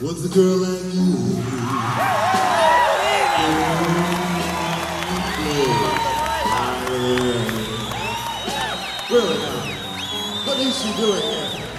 What's a girl like you? Really now? What is she doing here?